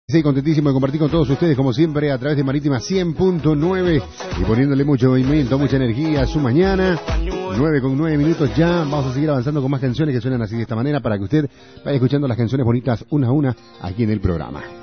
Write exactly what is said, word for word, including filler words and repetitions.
Sí, contentísimo de compartir con todos ustedes, como siempre, a través de Marítima cien punto nueve y poniéndole mucho movimiento, mucha energía a su mañana. nueve con nueve minutos ya. Vamos a seguir avanzando con más canciones que suenan así de esta manera para que usted vaya escuchando las canciones bonitas una a una aquí en el programa.